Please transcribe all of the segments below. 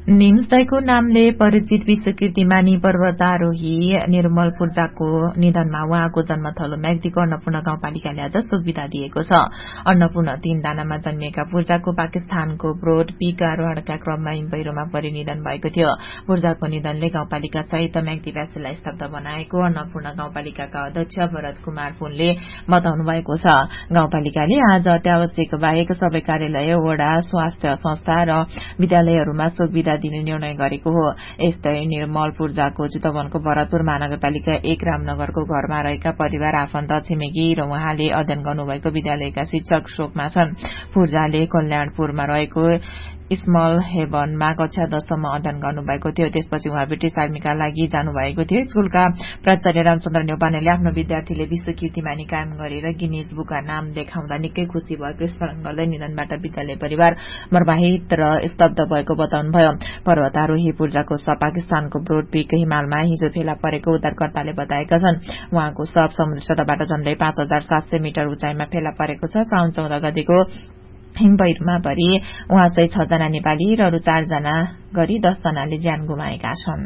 निम्सदैको नामले परिचित विश्वकृति मानी पर्वतारोही निर्मल पूर्जाको निधनमा उहाँको जन्मथलो म्याग्दीको अन्नपूर्ण गाउँपालिकाले आज शोक विदा दिएको छ। अन्नपूर्ण 3 दानामा जन्मिएका पूर्जाको पाकिस्तानको ब्रोड पीक आरोहणका क्रममा हिमपहिरोमा परि निधन भएको थियो। पूर्जाको निधनले गाउँपालिका सहित म्याग्दीवासीलाई स्तब्ध बनाएको अन्नपूर्ण गाउँपालिकाका अध्यक्ष भरत कुमार पुनले बताउनु भएको छ। गाउँपालिकाले आज अत्यावश्यक बाहेक सबै कार्यालय, वडा, स्वास्थ्य संस्था र विद्यालयहरूमा शोक विदा दिने निर्णय गरेको हो। यस्तै निर्मल पूर्जाको चितवनको भरतपुर महानगरपालिका 1 रामनगरको घरमा रहेका परिवार, आफन्त, छिमेकी र उहाँले अध्ययन गर्नुभएको विद्यालयका शिक्षक शोकमा छन्। पूर्जाले कल्याणपुरमा रहेको स्मल हेभनमा कक्षा 10 सम्म अध्ययन गर्नुभएको थियो। त्यसपछि उहाँ ब्रिटिश आर्मीका लागि जानुभएको थियो। स्कूलका प्राचार्य रामचन्द्र न्यौपानेले आफ्नो विद्यार्थीले विश्वकीर्तिमानी कायम गरेर गिनिज बुकमा नाम देखाउँदा निकै खुशी भएको स्मरण गर्दै निधनबाट विद्यालय परिवार मर्माहित र स्तब्ध भएको बताउनुभयो। पर्वतारोही पूर्जाको शव पाकिस्तानको ब्रोड पीक हिमालमा हिजो फेला परेको उद्धारकर्ताले बताएका छन्। उहाँको शव समुद्र सतहबाट झण्डै 5700 मिटर उचाइमा फेला परेको छ। साउन 14 गतेको हिमपहिरोमा परि उहाँसहित 6 जना नेपाली र अरू 4 जना गरी 10 जनाले ज्यान गुमाएका छन्।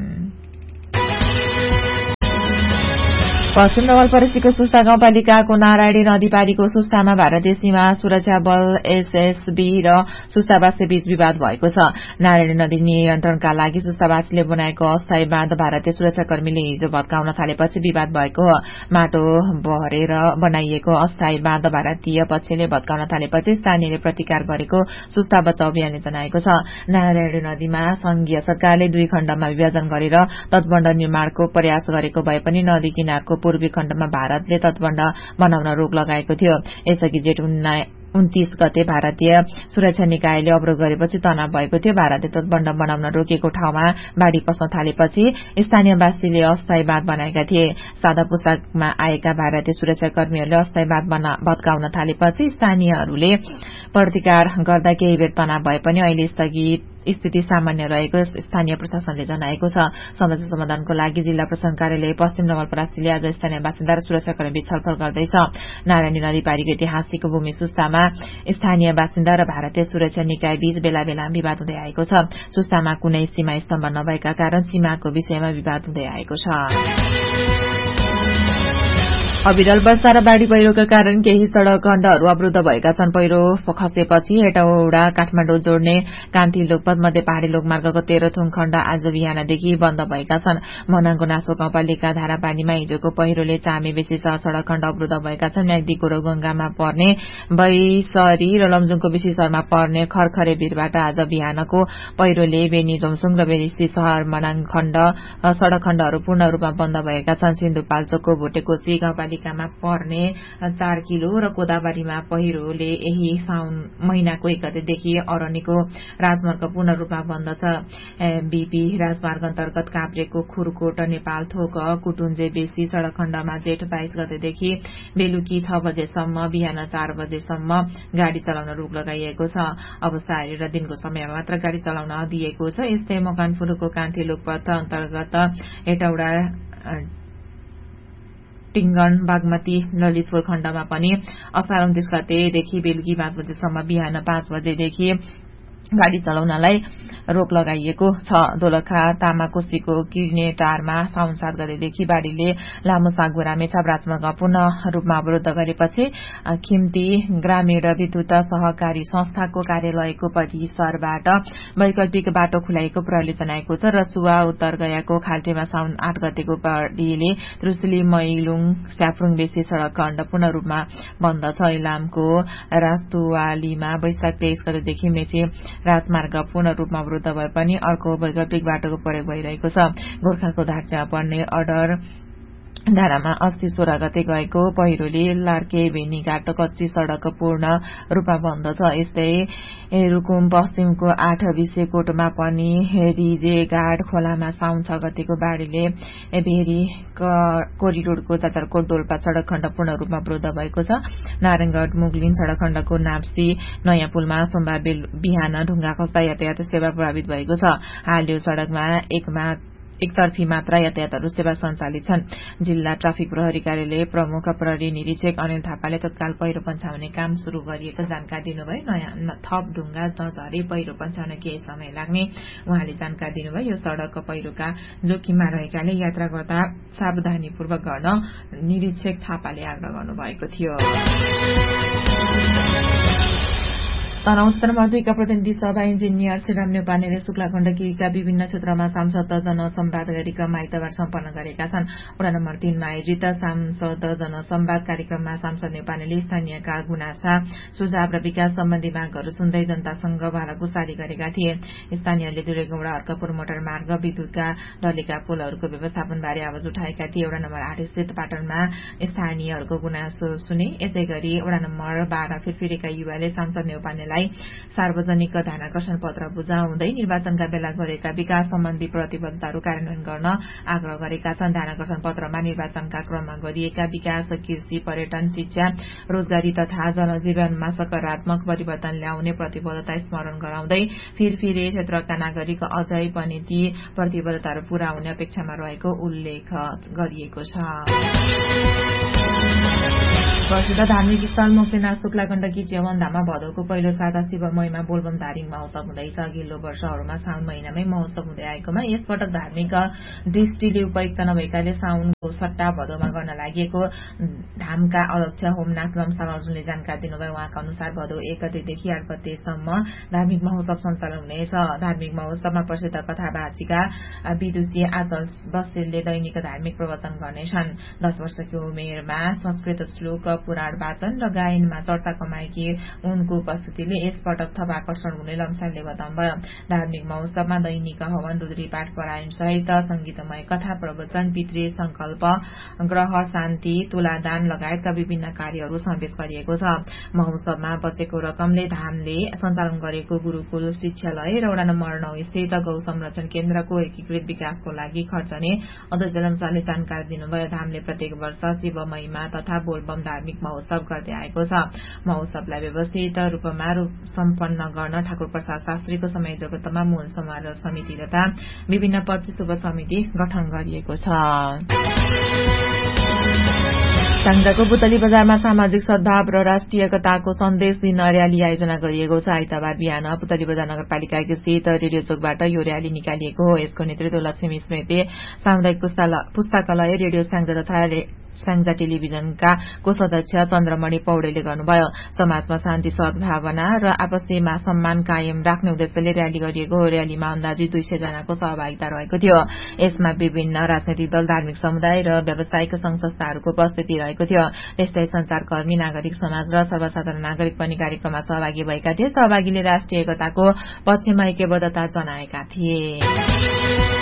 पश्चिम नवलपरासीको सुस्ता गाउँपालिकाको नारायणी नदी पारीको सुस्तामा भारतीय सीमा सुरक्षा बल एसएसबी र सुस्तावासी बीच विवाद भएको छ। नारायणी नदी नियन्त्रणका लागि सुस्तावासीले बनाएको अस्थायी बाँध भारतीय सुरक्षाकर्मीले हिजो भत्काउन थालेपछि विवाद भएको हो। माटो भरेर बनाइएको अस्थायी बाँध भारतीय पक्षले भत्काउन थालेपछि स्थानीयले प्रतिकार गरेको सुस्ता बचाउ अभियानले जनाएको छ। नारायणी नदीमा संघीय सरकारले 2 खण्डमा विभाजन गरेर तटबन्ध निर्माणको प्रयास गरेको भए पनि नदी किनारको पूर्वी खण्डमा भारतले तटबन्ध बनाउन रोक लगाएको थियो। यसअघि जेठ 29 गते भारतीय सुरक्षा निकायले अवरोध गरेपछि तनाव भएको थियो। भारतले तटबन्ध बनाउन रोकेको ठाउँमा बाढ़ी पस्न थालेपछि स्थानीयवासीले अस्थायी बाँध बनाएका थिए। सादा पोसाकमा आएका भारतीय सुरक्षाकर्मीहरूले अस्थायी बाँध भत्काउन थालेपछि स्थानीयहरूले प्रतिकार गर्दा केही बेर तनाव भए पनि अहिले स्थिति सामान्य रहेको स्थानीय प्रशासनले जनाएको छ। समस्या समाधानको लागि जिल्ला प्रशासन कार्यालय पश्चिम नवलपरासीले आज स्थानीय बासिन्दा र सुरक्षाकर्मी छलफल गर्दैछ। नारायणी नदी पारीको ऐतिहासिक भूमि सुस्तामा स्थानीय बासिन्दा र भारतीय सुरक्षा निकाय बीच बेला बेला विवाद हुँदै आएको छ। सुस्तामा कुनै सीमा स्तम्भ नभएका कारण सीमाको विषयमा विवाद हुँदै आएको छ। अविरल वर्षा र बाढ़ी पहिरोका कारण केही सड़क खण्डहरू अवरुद्ध भएका छन्। पहिरो खसेपछि हेटौडा काठमाडौँ जोड्ने कान्ति लोकपथ मध्य पहाड़ी लोकमार्गको 13थुम खण्ड आज बिहानदेखि बन्द भएका छन्। मनाङको नासो गाउँपालिका धारापानीमा हिजोको पहिरोले चामे बेसी सड़क खण्ड अवरुद्ध भएका छन्। म्याग्दीको गंगामा पर्ने बैसरी र लमजुङको विशेषरमा पर्ने खरखरे भिरबाट आज बिहानको पहिरोले बेनी जोमसुङ र बेसी शहर मनाङ खण्ड सड़क खण्डहरू पूर्ण रूपमा बन्द भएका छन्। सिन्धुपाल्चोकको भोटेकोशी गाउँपालिकामा पर्ने 4 किलो र कोदाबारीमा पहिरोले यही साउन महिनाको 1 गतेदेखि अरनीको राजमार्ग पूर्ण रूपमा बन्द छ। बीपी राजमार्ग अन्तर्गत काभ्रेको खुरकोट नेपाल थोक कुटुन्जे बेसी सड़क खण्डमा जेठ 22 गतेदेखि बेलुकी 6 बजेसम्म बिहान 4 बजेसम्म गाड़ी चलाउन रोक लगाइएको छ। अवस्था हेरेर दिनको समयमा मात्र गाड़ी चलाउन दिएको छ। यस्तै मकनपुरको कान्ति लोकपथ अन्तर्गत हेटौडा टिङ्गन बागमती ललितपुर खण्डमा पनि असार 29 गतेदेखि बेलुकी 5 बजेसम्म बिहान 5 बजेदेखि गाड़ी चलाउनलाई रोक लगाइएको छ। दोलखा तामाकोशीको किर्नेटारमा साउन 7 गतेदेखि बाढ़ीले लामो सागुरा मेछाप राजमार्ग पूर्ण रूपमा अवरुद्ध गरेपछि खिम्ती ग्रामीण विद्युत सहकारी संस्थाको कार्यालयको परिसरबाट वैकल्पिक बाटो खुलाएको प्रहरीले जनाएको छ। रसुवा उत्तर गयाको खाल्टेमा साउन 8 गतेको बाढ़ीले त्रुसली मैलुङ स्याफ्रुङ बेसी सड़क खण्ड पूर्ण रूपमा बन्द छ। इलामको रास्तुवालीमा वैशाख 23 गतेदेखि मेचे राजमार्ग पूर्ण रूपमा अवरुद्ध भए पनि अर्को वैकल्पिक बाटोको प्रयोग भइरहेको छ। गोर्खाको धारचा पर्ने अर्डर धारामा अस्ति 16 गते गएको पहिरोले लार्के भेनीघाट कच्ची सड़क पूर्ण रूपमा बन्द छ। यस्तै रुकुम पश्चिमको 8 विसेकोटमा पनि रिजेघाट खोलामा साउन 6 गतेको बाढ़ीले भेरी कोरिडोरको जाजरकोट डोल्पा सड़क खण्ड पूर्ण रूपमा अवरुद्ध भएको छ। नारायणगढ़ मुगलिन सड़क खण्डको नाप्सी नयाँ पुलमा सोमबार बिहान ढुङ्गा खस्दा यातायात सेवा प्रभावित भएको छ। हाल यो सड़कमा एकतर्फी मात्र यातायातहरू सेवा सञ्चालित छन्। जिल्ला ट्राफिक प्रहरी कार्यालय प्रमुख प्रहरी निरीक्षक अनिल थापाले तत्काल पहिरो पन्छाउने काम शुरू गरिएको जानकारी दिनुभयो। नयाँ थप ढुङ्गा नझरे पहिरो पन्छाउन केही समय लाग्ने उहाँले जानकारी दिनुभयो। यो सड़क पहिरोका जोखिममा रहेकाले यात्रा गर्दा सावधानीपूर्वक गर्न निरीक्षक थापाले आग्रह गर्नुभएको थियो। तनहुँ उत्तर मधुका प्रतिनिधि सभा इन्जिनियर श्रीराम नेपानेले शुक्ला गण्डकीका विभिन्न क्षेत्रमा सांसद जनसंवाद कार्यक्रम आइतबार सम्पन्न गरेका छन्। वडा नम्बर 3 मा आयोजित सांसद जनसंवाद कार्यक्रममा सांसद नेपानेले स्थानीयका गुनासा सुझाव र विकास सम्बन्धी मागहरू सुन्दै जनतासँग भालाकुसारी गरेका थिए। स्थानीयले दुलेगौंडा अर्कपुर मोटर मार्ग विद्युतका ढलेका पुलहरूको व्यवस्थापनबारे आवाज उठाएका थिए। वडा नम्बर 8 स्थित पाटनमा स्थानीयहरूको गुनासो सुने। यसैगरी वडा नम्बर 12 फिरफिरेका युवाले सांसद नेपानेलाई सार्वजनिक ध्यानाकर्षण पत्र बुझाउँदै निर्वाचनका बेला गरेका विकास सम्बन्धी प्रतिबद्धताहरू कार्यान्वयन गर्न आग्रह गरेका छन्। ध्यानाकर्षण पत्रमा निर्वाचनका क्रममा गरिएका विकास, कृषि, पर्यटन, शिक्षा, रोजगारी तथा जनजीवनमा सकारात्मक परिवर्तन ल्याउने प्रतिबद्धता स्मरण गराउँदै फिरफिरे क्षेत्रका नागरिक अझै पनि ती प्रतिबद्धताहरू पूरा हुने अपेक्षामा रहेको उल्लेख गरिएको छ। प्रसिद्ध धार्मिक स्थल मोक्सेना शुक्ला गण्डकी च्यवनधाममा भदौको पहिलो साता शिव महिमा बोलबम धार्मिक महोत्सव हुँदैछ। अघिल्लो वर्षहरूमा साउन महिनामै महोत्सव हुँदै आएकोमा यसपटक धार्मिक दृष्टिले उपयुक्त नभएकाले साउनको सट्टा भदौमा गर्न लागि धामका अध्यक्ष होमनाथ लम्साल अर्जुनले जानकारी दिनुभयो। उहाँका अनुसार भदौ 1 गतेदेखि 8 गतेसम्म धार्मिक महोत्सव सञ्चालन हुनेछ। धार्मिक महोत्सवमा प्रसिद्ध कथावाचिका विदुषी आचल बस्नेतले दैनिक धार्मिक प्रवचन गर्नेछन्। 10 वर्षको उमेरमा संस्कृत श्लोक, पुराण वाचन र गायनमा चर्चा कमाएकी उनको उपस्थितिले यसपटक थप आकर्षण हुने लम्सालले बताउनुभयो। धार्मिक महोत्सवमा दैनिक हवन, रुद्री पाठ, परायण सहित संगीतमय कथा, प्रवचन, पितृ संकल्प, ग्रह शान्ति, तुलादान लगायतका विभिन्न कार्यहरू समावेश गरिएको छ। महोत्सवमा बचेको रकमले धामले सञ्चालन गरेको गुरूकुल, शिक्षालय र वडा नम्बर 9 स्थित गौ संरक्षण केन्द्रको एकीकृत विकासको लागि खर्चने अध्यक्ष लम्सालले जानकारी दिनुभयो। धामले प्रत्येक वर्ष शिव महिमा तथा बोलबम धार्मिक महोत्सव गर्दै आएको छ। महोत्सवलाई व्यवस्थित रूपमा सम्पन्न गर्न ठाकुर प्रसाद शास्त्रीको संयोजकत्वमा मूल समारोह समिति तथा विभिन्न 25 उप समिति गठन गरिएको छ। साङ्जाको पुतली बजारमा सामाजिक सद्भाव र राष्ट्रिय एकताको सन्देश दिन र्याली आयोजना गरिएको छ। आइतबार बिहान पुतली बजार नगरपालिका स्थित रेडियो चोकबाट यो र्याली निकालिएको हो। यसको नेतृत्व लक्ष्मी स्मृति सामुदायिक पुस्तकालय, रेडियो साङ्जा तथा साङ्जा टेलिभिजनका कोषाध्यक्ष चन्द्रमणि पौडेलले गर्नुभयो। समाजमा शान्ति, सद्भावना र आपसीमा सम्मान कायम राख्ने उद्देश्यले र्याली गरिएको हो। र्यालीमा अन्दाजी 200 जनाको सहभागिता रहेको थियो। यसमा विभिन्न राजनैतिक दल, धार्मिक समुदाय र व्यावसायिक संघ संस्थाहरूको उपस्थिति रहेको थियो। त्यस्तै संचारकर्मी, नागरिक समाज र सर्वसाधारण नागरिक पनि कार्यक्रममा सहभागी भएका थिए। सहभागीले राष्ट्रिय एकताको पक्षमा ऐक्यबद्धता जनाएका थिए।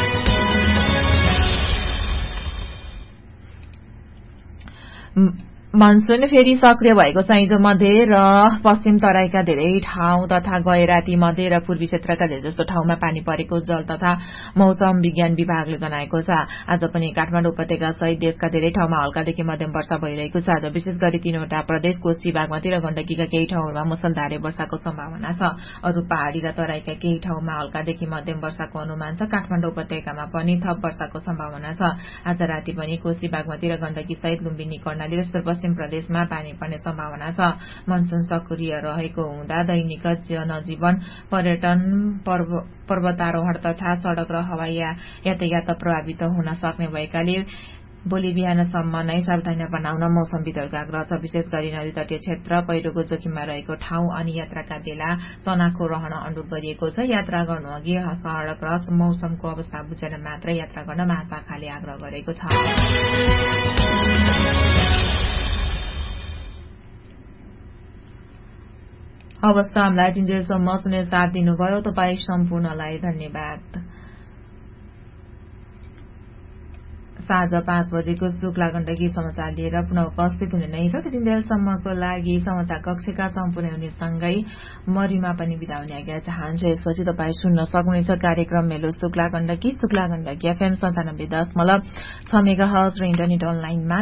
मनसून फेरि सक्रिय भएको छ। हिजो मध्य र पश्चिम तराईका धेरै ठाउँ तथा गए राति मध्य र पूर्वी क्षेत्रका धेरैजसो ठाउँमा पानी परेको जल तथा मौसम विज्ञान विभागले जनाएको छ। आज पनि काठमाडौँ उपत्यका सहित देशका धेरै ठाउँमा हल्कादेखि मध्यम वर्षा भइरहेको छ। आज विशेष गरी 3वटा प्रदेश कोशी, बागमती र गण्डकीका केही ठाउँहरूमा मुसलधारे वर्षाको सम्भावना छ। अरू पहाड़ी र तराईका केही ठाउँमा हल्कादेखि मध्यम वर्षाको अनुमान छ। काठमाडौँ उपत्यकामा पनि थप वर्षाको सम्भावना छ। आज राति पनि कोशी, बागमती र गण्डकी सहित लुम्बिनी, कर्णाली र सुदूरपश्चिम प्रदेशमा पानी पर्ने सम्भावना छ। मनसून सक्रिय रहेको हुँदा दैनिक जनजीवन, पर्यटन, पर्वतारोहण तथा सड़क र हवाई यातायात प्रभावित हुन सक्ने भएकाले भोलि बिहानसम्म नै सावधानी अपनाउन मौसमविदहरूको आग्रह छ। विशेष गरी नदी तटीय क्षेत्र, पहिरोको जोखिममा रहेको ठाउँ अनि यात्राका बेला चनाखो रहन अनुरोध गरिएको छ। यात्रा गर्नुअघि सड़क र मौसमको अवस्था बुझेर मात्र यात्रा गर्न महाशाखाले आग्रह गरेको छ। अवस्था हामीलाई 3 जेलसम्म सुने साथ दिनुभयो। तपाईँ सम्पूर्णलाई धन्यवाद। साँझ 5 बजेको शुक्ला गण्डकी समाचार लिएर पुनः उपस्थित हुने नै छ। 3 जेलसम्मको लागि समाचार कक्षका सम्पूर्ण हुनेसँगै मरिमा पनि बिदा हुने आज्ञा चाहन्छु। यसपछि तपाईँ सुन्न सक्नुहुनेछ कार्यक्रम मेलो शुक्ला गण्डकी FM 97.6 मेगाहर्ज र इन्टरनेट अनलाइनमा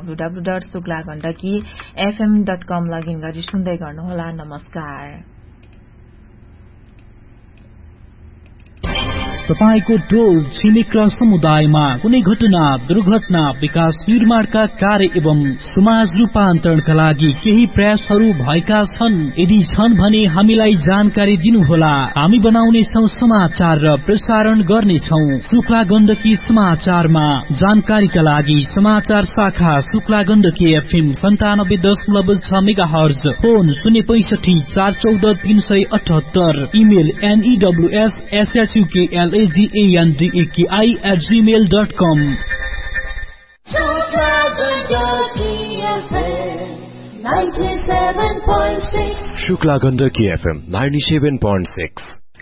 www.suklagandakifm.com लगइन गरी सुन्दै गर्नुहोला। नमस्कार। तपाईको टोल छिमेक र समुदायमा कुनै घटना दुर्घटना विकास निर्माणका कार्य एवं समाज रूपान्तरणका लागि केही प्रयासहरू भएका छन्? यदि छन् भने हामीलाई जानकारी दिनुहोला। हामी बनाउने छौं समाचार र प्रसारण गर्नेछौं। शुक्ला गण्डकी समाचारमा जानकारीका लागि समाचार शाखा Shukla Gandaki FM 97.6 megahertz, phone 065 414 378, email news@suklandaki@gmail.com। Shukla Gandaki FM 97.6।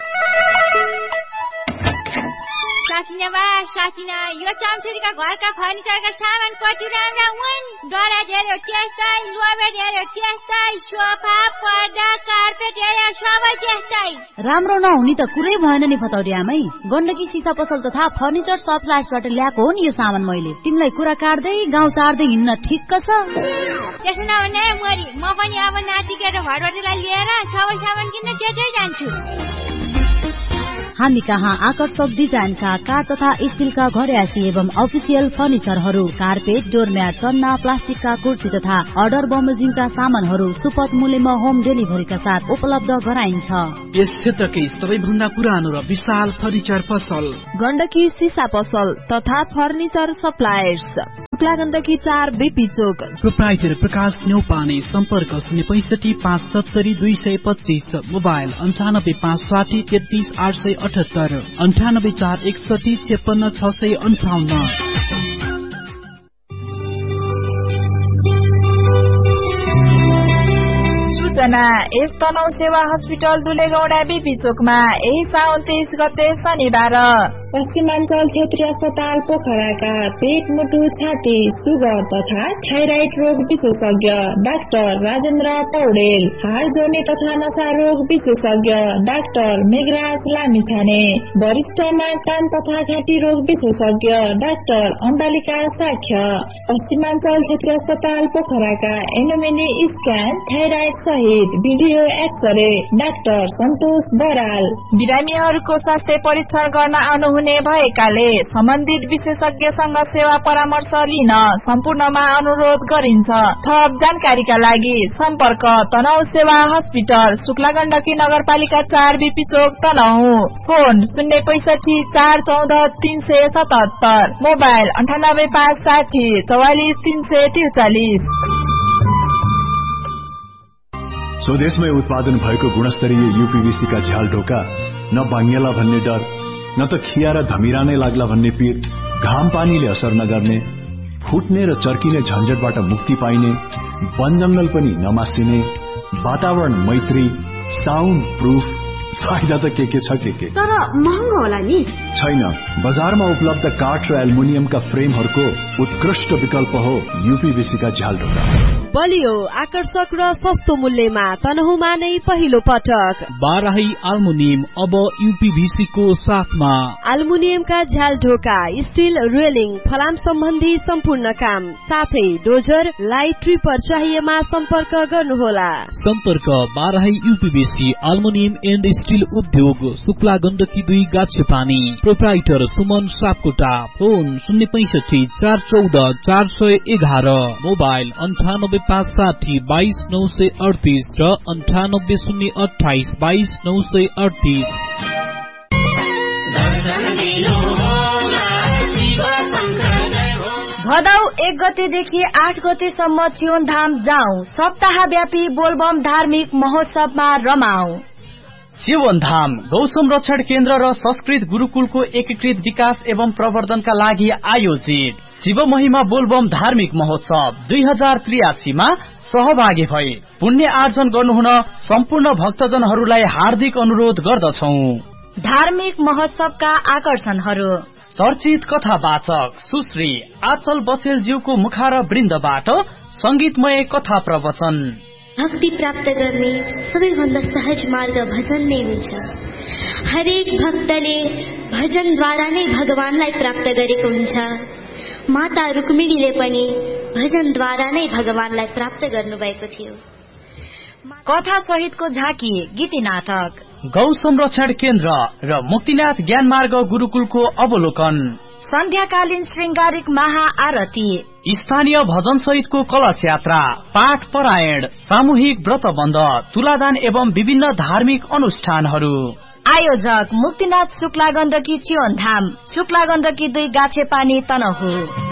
सासिना यो चम्चुरीका घरका फर्निचरका सामान कति राम्रा हुन्। डरा धेरै त्यस्तै, लोभे धेरै त्यस्तै, सोफा पर्दा कार्पेट हेरे सबै त्यस्तै। राम्रो नहुने त कुरै भएन नि फतौरियामै। गण्डकी सीसा पसल तथा फर्निचर सप्लायर्सबाट ल्याएको हो नि यो सामान मैले। तिमीलाई कुरा काट्दै गाउँ सार्दै हिँड्न ठिक्क छ। त्यसो नभने मरी म पनि अब नाति केटा भरवटीलाई लिएर सबै सामान किन्न त्यतै जान्छु। हामी कहाँ आकर्षक डिजाइनका काठ तथा स्टीलका घरयासी एवं अफिसियल फर्निचरहरू, कार्पेट, डोरम्याट, सन्ना, प्लास्टिकका कुर्सी तथा अर्डर बमोजिङका सामानहरू सुपथ मूल्यमा होम डेलिभरीका साथ उपलब्ध गराइन्छ। यस क्षेत्रकै सबैभन्दा पुरानो र विशाल फर्निचर पसल गण्डकी सीसा पसल तथा furniture suppliers, Shukla Gandaki 4 BP चोक। प्रोप्राइटर प्रकाश न्यौपाने, सम्पर्क 065 570 225, मोबाइल 95 560 33 878, 98 461 56 658। यस तनहु सेवा हस्पिटल दुलेगौडा BP चोकमा यही साउन 23 गते शनिबार पश्चिमाञ्चल क्षेत्रीय अस्पताल पोखराका पेट, मुटु, छाती, सुगर तथा थाइराइड रोग विशेषज्ञ डाक्टर राजेन्द्र पौडेल, हाड जोर्नी तथा नशा रोग विशेषज्ञ डाक्टर मेघराज लामिछाने, वरिष्ठ नाककान तथा घाँटी रोग विशेषज्ञ डाक्टर अम्बालिका साक्ष्य, पश्चिमाञ्चल क्षेत्रीय अस्पताल पोखराका एनोमेनी स्क्यान, थाइराइड सहित भिडियो एक्सरे डाक्टर सन्तोष बराल। बिरामीहरूको स्वास्थ्य परीक्षण गर्न आउनुहुने भएकाले सम्बन्धित विशेषज्ञसँग सेवा परामर्श लिन सम्पूर्णमा अनुरोध गरिन्छ। थप जानकारीका लागि सम्पर्क तनहु सेवा हस्पिटल, शुक्ला गण्डकी नगरपालिका 4 BP चोक तनहु, फोन 065 414 377, मोबाइल 98 560 44 343। स्वदेशमै उत्पादन भएको गुणस्तरीय UPVC का झ्याल ढोका न भाङ्गेला भन्ने डर, न त खिया र धमिरा नै लाग्ला भन्ने पीर, घाम पानीले असर नगर्ने, फुट्ने र चर्किने झन्झटबाट मुक्ति पाइने, वन जंगल पनि नमास्टिने, वातावरण मैत्री, साउन्ड प्रूफ, फाइदा त के छ के तर महँगो होला नि? छैन, बजारमा उपलब्ध काठ र एल्युमिनियमका फ्रेमहरूको उत्कृष्ट विकल्प हो UPVC का झ्याल ढोका। बलियो, आकर्षक र सस्तो मूल्यमा तनहुमा नै पहिलो पटक बाराही एल्युमिनियम अब UPVC को साथमा। एल्युमिनियमका झ्याल ढोका, स्टील रेलिङ, फलाम सम्बन्धी सम्पूर्ण काम, साथै डोजर, लाइट ट्रिपर चाहिएमा सम्पर्क गर्नुहोला। सम्पर्क Barahi UPVC aluminium and steel उद्योग, Shukla Gandaki 2 गाछेपानी। Proprietor Suman Sapkota, phone 065 414 411, mobile 98 560 22 938 र 98 028 22 938। भदौ 1 गतेदेखि 8 गतेसम्म चियोनधाम जाउँ, सप्ताहव्यापी बोलबम धार्मिक महोत्सवमा रमाऊ। चियोनधाम गौ संरक्षण केन्द्र र संस्कृत गुरुकुलको एकीकृत विकास एवं प्रवर्धनका लागि आयोजित शिव महिमा बोलबम धार्मिक महोत्सव 2083 मा सहभागी भई पुण्य आर्जन गर्नुहुन सम्पूर्ण भक्तजनहरूलाई हार्दिक अनुरोध गर्दछौं। धार्मिक महोत्सवका आकर्षणहरू: चर्चित कथावाचक सुश्री आचल बसेलज्यूको मुखार वृन्दबाट संगीतमय कथा प्रवचन। भक्ति प्राप्त गर्ने सबैभन्दा सहज मार्ग भजन नै हुन्छ। हरेक भक्तले भजनद्वारा नै भगवानलाई प्राप्त गरेको हुन्छ। माता रुक्मिणीले पनि भजनद्वारा नै भगवानलाई प्राप्त गर्नुभएको थियो। कथा सहितको झाँकी, गीति नाटक, गौ संरक्षण केन्द्र र मुक्तिनाथ ज्ञानमार्ग गुरुकुलको अवलोकन, सन्ध्याकालीन श्रृंगारिक महाआरती, स्थानीय भजन सहितको कलश यात्रा, पाठ परायण, सामूहिक व्रतबन्ध, तुलादान एवं विभिन्न धार्मिक अनुष्ठानहरू। आयोजक मुक्तिनाथ शुक्ला गण्डकी चियोनधाम, शुक्ला गण्डकी 2 गाछेपानी तनहु।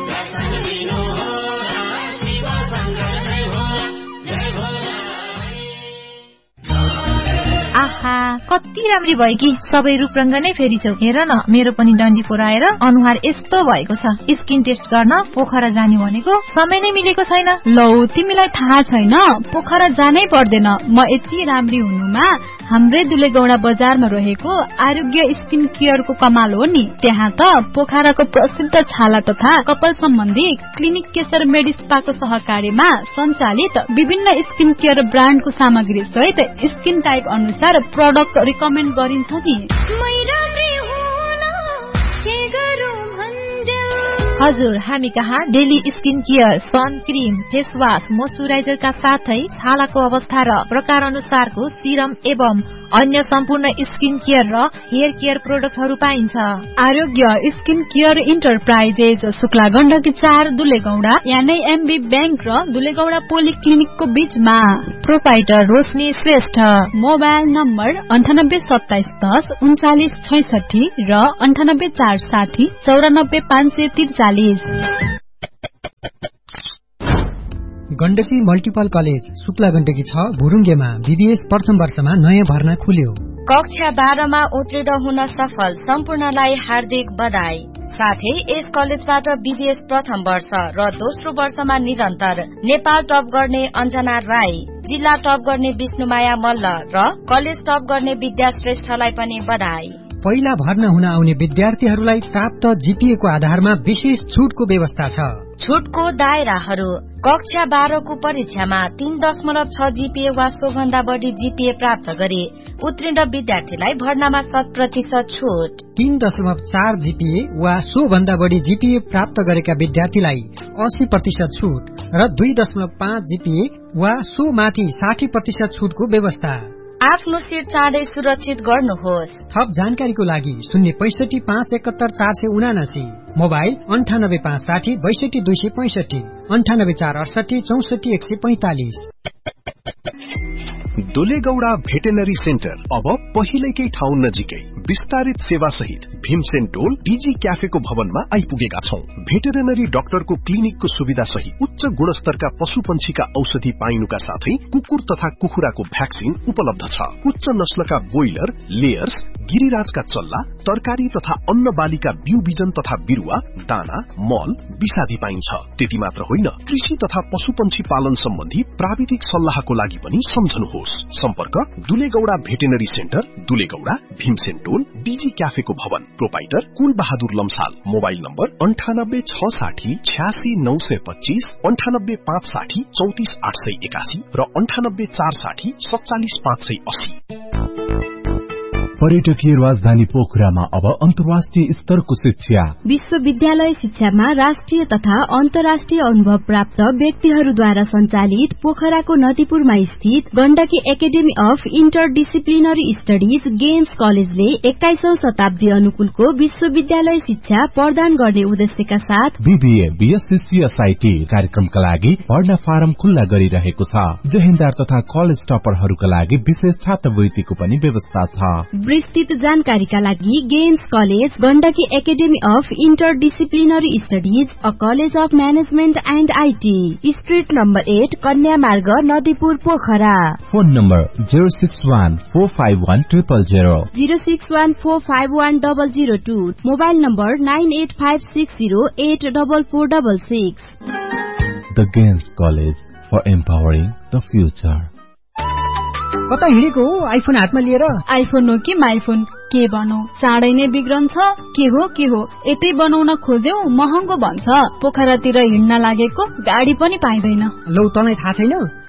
आहा, कति राम्री भयो कि सबै रूपरंग नै फेरिछौ। हेर न, मेरो पनि डन्डी पोराएर अनुहार यस्तो भएको छ। स्किन टेस्ट गर्न पोखरा जाने भनेको समय नै मिलेको छैन। लौ, तिमीलाई थाहा छैन, पोखरा जानै पर्दैन। म यति राम्री हुनुमा हाम्रै दुलेगौडा बजारमा रहेको आरोग्य स्किन केयरको कमाल हो नि। त्यहाँ त पोखराको प्रसिद्ध छाला तथा कपाल सम्बन्धी क्लिनिक केशर मेडिस्पाको सहकार्यमा सञ्चालित विभिन्न स्किन केयर ब्रान्डको सामग्री सहित स्किन टाइप अनुसार प्रोडक्ट रिकमेन्ड गरिन्छ नि। हजुर, हामी कहाँ daily skin care, sun cream, face wash, मोइस्चराइजरका साथै छालाको अवस्था र प्रकार अनुसारको सिरम एवं अन्य सम्पूर्ण स्किन केयर र हेयर केयर प्रोडक्टहरू पाइन्छ। आरोग्य skin care enterprises, Shukla Gandaki 4 दुलेगौडा, यानै MB bank र दुलेगौडा पोलिक्लिनिकको बीचमा। प्रोपाइटर रोशनी श्रेष्ठ। मोबाइल नम्बर 982710 3966 र 98460 94543। Gandaki multiple college Shukla Gandaki 6 भुरुङ्गेमा BBS प्रथम वर्षमा नयाँ भर्ना खुल्यो। कक्षा 12 मा उत्तीर्ण हुन सफल सम्पूर्णलाई हार्दिक बधाई। साथै यस कलेजबाट बीबीएस प्रथम वर्ष र दोस्रो वर्षमा निरन्तर नेपाल टप गर्ने अञ्जना राई, जिल्ला टप गर्ने विष्णुमाया मल्ल र कलेज टप गर्ने विद्या श्रेष्ठलाई पनि बधाई। पहिला भर्ना हुन आउने विद्यार्थीहरूलाई प्राप्त जीपीए को आधारमा विशेष छुटको व्यवस्था छ। छुटको दायराहरू: कक्षा 12 को परीक्षामा 3.6 जीपीए वा सोभन्दा बढी जीपीए प्राप्त गरे उत्तीर्ण विद्यार्थीलाई भर्नामा 100% छुट। 3.4 जीपीए वा सोभन्दा बढी जीपीए प्राप्त गरेका विद्यार्थीलाई 80% छुट र 2.5 जीपीए वा सो माथि 60% छुटको व्यवस्था। आफ्नो सिट चाँडै सुरक्षित गर्नुहोस्। थप जानकारीको लागि 065 571 479, मोबाइल 98 560 62 265, 98 468 64 145। दुलेगौडा भेटेनरी सेन्टर अब पहिलेकै ठाउँ नजिकै विस्तारित सेवा सहित भीमसेन टोल डीजी क्याफेको भवनमा आइपुगेका छौं। भेटेरिनरी डाक्टरको क्लिनिकको सुविधा सहित उच्च गुणस्तरका पशुपन्छीका औषधि पाइनुका साथै कुकुर तथा कुखुराको भ्याक्सिन उपलब्ध छ। उच्च नस्लका बोइलर, लेयर्स, गिरिराजका चल्ला, तरकारी तथा अन्न बालीका बिउ बिजन तथा बिरुवा, दाना, मल, विषादी पाइन्छ। त्यति मात्र होइन, कृषि तथा पशुपन्छी पालन सम्बन्धी प्राविधिक सल्लाहको लागि पनि सम्झनुहोस्। सम्पर्क दुलेगौडा भेटेनरी सेन्टर, दुलेगौडा, भीमसेन टोल, डीजी क्याफेको भवन, प्रोपाइटर कुल बहादुर लम्साल। मोबाइल नम्बर 98 660 86 925, 98 560 34 881 र 98 460 47 580। पर्यटकीय राजधानी पोखरामा अब अन्तर्राष्ट्रिय स्तरको शिक्षा। विश्वविद्यालय शिक्षामा राष्ट्रिय तथा अन्तर्राष्ट्रिय अनुभव प्राप्त व्यक्तिहरूद्वारा सञ्चालित पोखराको नदीपुरमा स्थित Gandaki academy of interdisciplinary studies games कलेजले 21औं शताब्दी अनुकूलको विश्वविद्यालय शिक्षा प्रदान गर्ने उद्देश्यका साथ बीबीए, बीएससी, सीएसआईटी कार्यक्रमका लागि भर्ना फारम खुल्ला गरिरहेको छ। जहिन्दार तथा कलेज टपरहरूका लागि विशेष छात्रवृत्तिको पनि व्यवस्था छ। विस्तृत जानकारीका लागि games college Gandaki academy of interdisciplinary studies, a college of management and IT, street number 8, कन्या मार्ग, Nadipur, Pokhara. Phone number 061 451 000, 061 451 002, mobile number 98560 84466। The Games College for Empowering the Future। कता हिँडेको हो आइफोन हातमा लिएर? आइफोन हो कि माइफोन, के भनौ, चाँडै नै बिग्रन्छ। के हो यतै बनाउन खोज्यौ महँगो भन्छ। पोखरातिर हिँड्न लागेको गाडी पनि पाइँदैन। लौ, तँलाई थाहा छैन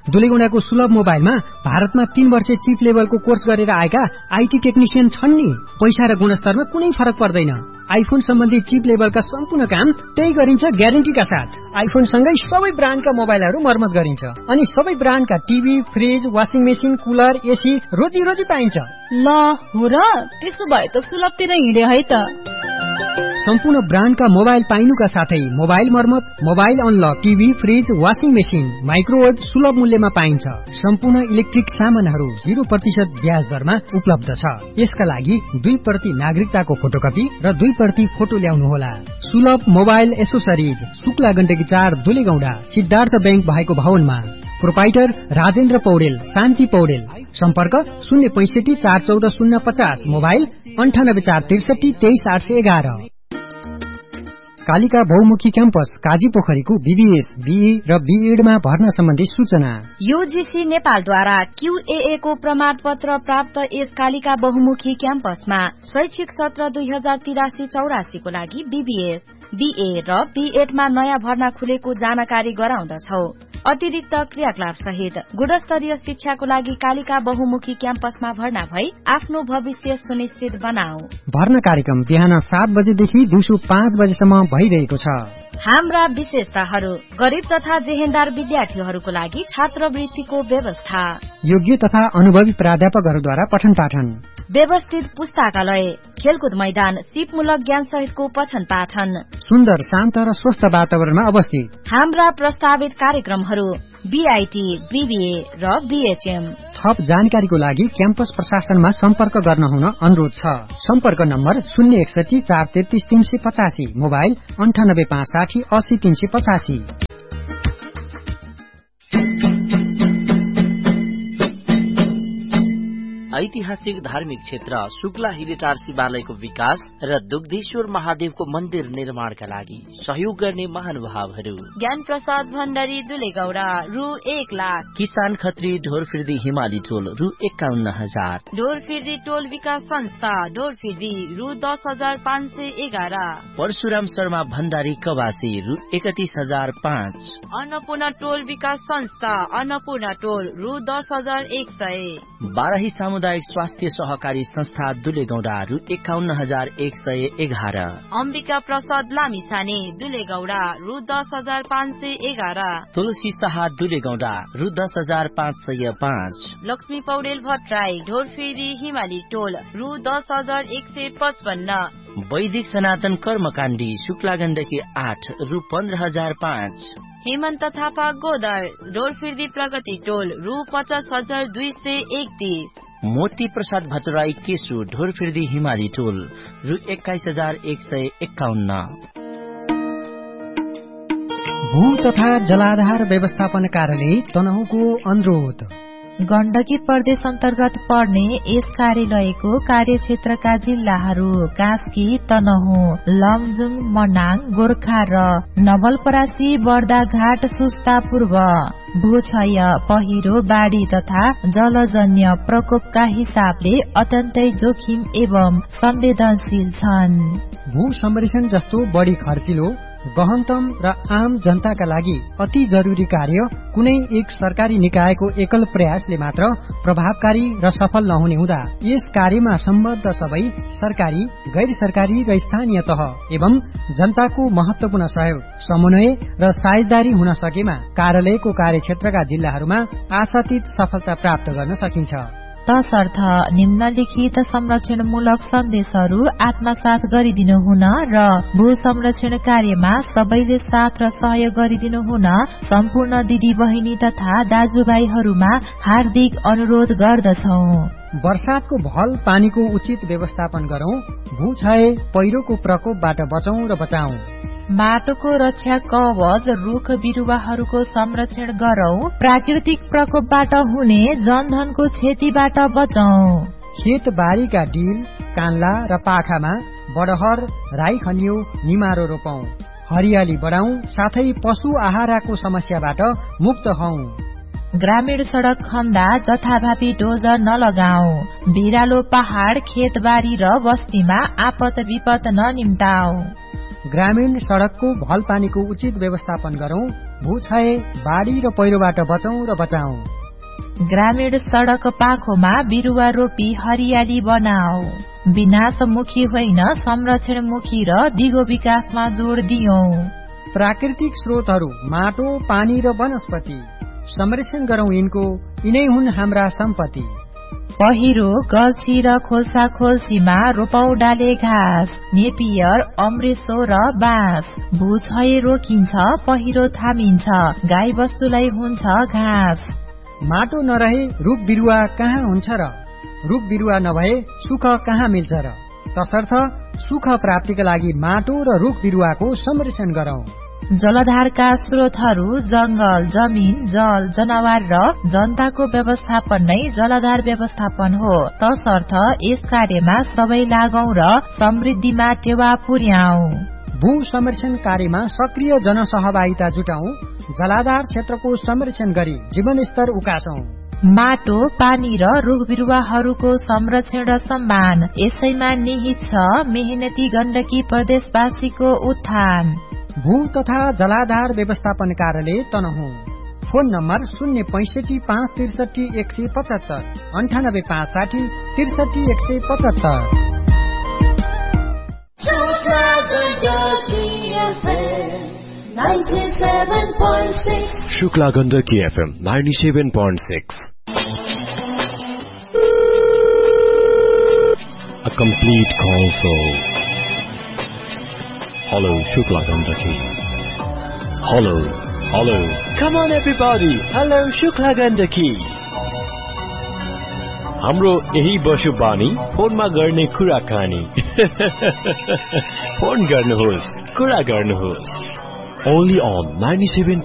दुलेगौंडाको सुलभ मोबाइलमा भारतमा 3 वर्षे चिप लेभलको कोर्स गरेर आएका आईटी टेक्निशियन छन् नि। पैसा र गुणस्तरमा कुनै फरक पर्दैन। आइफोन सम्बन्धी चिप लेभलका सम्पूर्ण काम त्यही गरिन्छ ग्यारेन्टीका साथ। आइफोन सँगै सबै ब्रान्डका मोबाइलहरू मर्मत गरिन्छ अनि सबै ब्रान्डका TV, fridge, washing machine, cooler, AC रोजी पाइन्छ। ल हो र, त्यसो भए त सुलभतिर हिँडे है त। सम्पूर्ण ब्रान्डका मोबाइल पाइनुका साथै मोबाइल मर्मत, mobile unlock, TV, fridge, washing machine, microwave सुलभ मूल्यमा पाइन्छ। सम्पूर्ण इलेक्ट्रिक सामानहरू 0% ब्याज दरमा उपलब्ध छ। यसका लागि 2% नागरिकताको फोटोकपी र 2% फोटो ल्याउनुहोला। सुलभ mobile accessories, Shukla Gandaki 4, Dulegaunda, Siddhartha bank भएको भवनमा। प्रोपाइटर राजेन्द्र पौडेल, शान्ति पौडेल। सम्पर्क 065 414 050, मोबाइल 98 463 23811। कालिका बहुमुखी क्याम्पस काजी पोखरीको बीबीएस, बीई र बीएडमा भर्ना सम्बन्धी सूचना। यूजीसी नेपालद्वारा क्यूएए को प्रमाणपत्र प्राप्त यस कालिका बहुमुखी क्याम्पसमा शैक्षिक सत्र 2083-84 को लागि बीबीएस, बीए र बीएडमा नयाँ भर्ना खुलेको जानकारी गराउँदछौ। अतिरिक्त क्रियाकलाप सहित गुणस्तरीय शिक्षाको लागि कालिका बहुमुखी क्याम्पसमा भर्ना भई आफ्नो भविष्य सुनिश्चित बनाऊ। भर्ना कार्यक्रम बिहान 7 बजेदेखि दिउँसो 5 बजेसम्म भइरहेको छ। हाम्रा विशेषताहरू: गरिब तथा जेहेन्दार विद्यार्थीहरूको लागि छात्रवृत्तिको व्यवस्था, योग्य तथा अनुभवी प्राध्यापकहरूद्वारा पठन पाठन, व्यवस्थित पुस्तकालय, खेलकुद मैदान, सिपमूलक ज्ञान सहितको पठन पाठन, सुन्दर शान्त र स्वस्थ वातावरणमा अवस्थित। हाम्रा प्रस्तावित कार्यक्रमहरू बीआईटी, बीबीए र बीएचएम। थप जानकारीको लागि क्याम्पस प्रशासनमा सम्पर्क गर्न हुन अनुरोध छ। सम्पर्क नम्बर 061 433 385, मोबाइल 98 560 80 385। ऐतिहासिक धार्मिक क्षेत्र शुक्ला हिरेटार शिवालयको विकास र दुग्धेश्वर महादेवको मन्दिर निर्माणका लागि सहयोग गर्ने महानुभावहरू: ज्ञान प्रसाद भण्डारी, दुलेगौडा, रु 1 लाख। किसान खत्री ढोरफिर्दी हिमाली टोल, रु 51,000। ढोरफिर्दी टोल विकास संस्था, ढोरफिर्दी, रु 10,511। परशुराम शर्मा भण्डारी कवासी, रु 31,005। अन्नपूर्ण टोल विकास संस्था, अन्नपूर्ण टोल, रु 10,100। बाराही सामुदायिक स्वास्थ्य सहकारी संस्था, दुलेगौडा, रु 51,111। अम्बिका प्रसाद लामिछाने, दुलेगौडा, रु 10,511। तुलसी शाह, दुलेगौडा, रु 10,505। लक्ष्मी पौडेल भट्टराई, ढोरफिरी हिमाली टोल, रु 10,155। वैदिक सनातन कर्मकाण्डी, शुक्ला गण्डकी 8, रु 15,005। हेमन्त थापा गोदर, ढोरफिर्दी प्रगति टोल, रु 50,231। मोती प्रसाद भट्टराई केशु, ढोरफिर्दी हिमाली टोल, रु 21,151। भू तथा जलाधार व्यवस्थापन कार्यालय तनहुँको अनुरोध। गण्डकी प्रदेश अन्तर्गत पर्ने यस कार्यालयको कार्यक्षेत्रका जिल्लाहरू कास्की, तनहुँ, लमजुङ, मनाङ, गोर्खा र नवलपरासी, बर्दाघाट, सुस्ता पूर्व भूक्षय, पहिरो, बाढ़ी तथा जलजन्य प्रकोपका हिसाबले अत्यन्तै जोखिम एवं संवेदनशील छन्। भू संरक्षण जस्तो बढी खर्चिलो, गहनतम र आम जनताका लागि अति जरुरी कार्य कुनै एक सरकारी निकायको एकल प्रयासले मात्र प्रभावकारी र सफल नहुने हुँदा यस कार्यमा सम्बद्ध सबै सरकारी, गैर सरकारी र स्थानीय तह एवं जनताको महत्वपूर्ण सहयोग, समन्वय र साझेदारी हुन सकेमा कार्यालयको कार्यक्षेत्रका जिल्लाहरूमा आशातीत सफलता प्राप्त गर्न सकिन्छ। तसर्थ निम्नलिखित संरक्षणमूलक सन्देशहरू आत्मसात गरिदिनु हुन र भू संरक्षण कार्यमा सबैले साथ र सहयोग गरिदिनु हुन सम्पूर्ण दिदी बहिनी तथा दाजुभाइहरूमा हार्दिक अनुरोध गर्दछौ। वर्षातको भल पानीको उचित व्यवस्थापन गरौं, भूक्षय, पहिरोको प्रकोपबाट बचौं र बचाऊ। माटोको रक्षा कवच, रुख बिरुवाहरूको संरक्षण गरौं, प्राकृतिक प्रकोपबाट हुने जनधनको क्षतिबाट बचौं। खेत बारीका डिल, कान्ला र पाखामा बडहर, राई खनियो, निमारो रोपौं, हरियाली बढाउँ, साथै पशु आहाराको समस्याबाट मुक्त हौं। ग्रामीण सड़क खन्दा जथाभावी डोजर नलगाऊ, भिरालो पहाड़, खेतबारी र बस्तीमा आपत विपत ननिम्टाऊ। ग्रामीण सड़कको भल पानीको उचित व्यवस्थापन गरौं, भू क्षय बाढी र पहिरोबाट बचाउँ र बचाउँ। ग्रामीण सडक पाखोमा बिरुवा रोपी हरियाली बनाऊ। विनाशमुखी होइन संरक्षणमुखी र दिगो विकासमा जोड दियौं। प्राकृतिक स्रोतहरू माटो, पानी र वनस्पति संरक्षण गरौं, यिनै हुन् हाम्रा सम्पत्ति। पहिरो, गल्छी र खोल्सा खोल्सीमा रोपौ डाले घाँस, नेपियर, अमृतसो र बाँस। भूक्षय रोकिन्छ, पहिरो थामिन्छ, गाई बस्तुलाई हुन्छ घाँस। माटो नरहे रुख बिरुवा कहाँ हुन्छ र? रुख बिरुवा नभए सुख कहाँ मिल्छ र? तसर्थ सुख प्राप्तिका लागि माटो र रुख बिरुवाको संरक्षण गरौं। जलधारका स्रोतहरू जंगल, जमिन, जल, जनावर र जनताको व्यवस्थापन नै जलधार व्यवस्थापन हो। तसर्थ यस कार्यमा सबै लागौं र समृद्धिमा टेवा पुर्याऊ। भू संरक्षण कार्यमा सक्रिय जनसहभागिता जुटाऊ। जलाधार क्षेत्रको संरक्षण गरी जीवनस्तर उकासौं। माटो, पानी र रुख बिरुवाहरूको संरक्षण र सम्मान, यसैमा निहित छ मेहनती गण्डकी प्रदेशवासीको उत्थान। भू तथा जलाधार व्यवस्थापन कार्यालय Tanahun. Phone number 065 563 175 98 560 63 175। Shukla Gandaki FM 97.6. A complete console. Hello, Shukla Gandaki. Hello, hello. Come on everybody. Hello, Shukla Gandaki. हाम्रो यही बसु बानी फोनमा गर्ने कुराकानी। फोन गर्नुहोस्, कुरा गर्नुहोस्। Only on 97